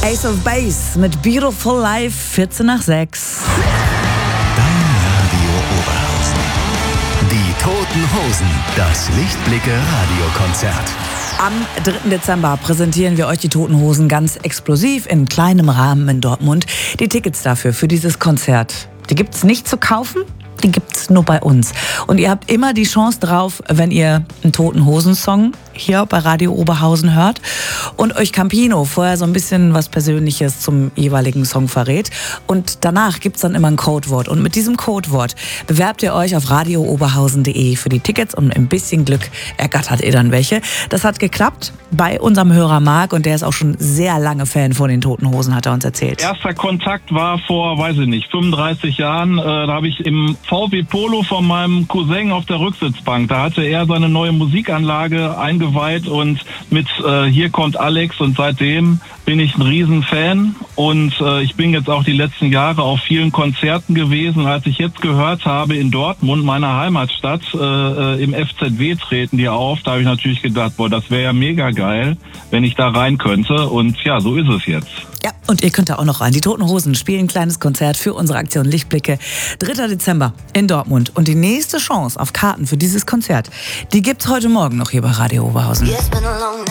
Ace of Base mit Beautiful Life, 14 nach 6. Dein Radio Oberhausen. Die Toten Hosen, das Lichtblicke-Radiokonzert. Am 3. Dezember präsentieren wir euch die Toten Hosen ganz explosiv in kleinem Rahmen in Dortmund. Die Tickets dafür, für dieses Konzert, die gibt's nicht zu kaufen. Die gibt's nur bei uns. Und ihr habt immer die Chance drauf, wenn ihr einen Toten Hosen-Song hier bei Radio Oberhausen hört und euch Campino vorher so ein bisschen was Persönliches zum jeweiligen Song verrät. Und danach gibt's dann immer ein Codewort. Und mit diesem Codewort bewerbt ihr euch auf radiooberhausen.de für die Tickets und mit ein bisschen Glück ergattert ihr dann welche. Das hat geklappt bei unserem Hörer Marc und der ist auch schon sehr lange Fan von den Toten Hosen, hat er uns erzählt. Erster Kontakt war vor, 35 Jahren. Da habe ich im VW Polo von meinem Cousin auf der Rücksitzbank. Da hatte er seine neue Musikanlage eingeweiht und mit Hier kommt Alex, und seitdem bin ich ein Riesenfan und ich bin jetzt auch die letzten Jahre auf vielen Konzerten gewesen. Als ich jetzt gehört habe, in Dortmund, meiner Heimatstadt, im FZW treten die auf, da habe ich natürlich gedacht, boah, das wäre ja mega geil, wenn ich da rein könnte, und ja, so ist es jetzt. Ja, und ihr könnt da auch noch rein. Die Toten Hosen spielen ein kleines Konzert für unsere Aktion Lichtblicke. 3. Dezember in Dortmund. Und die nächste Chance auf Karten für dieses Konzert, die gibt's heute Morgen noch hier bei Radio Oberhausen.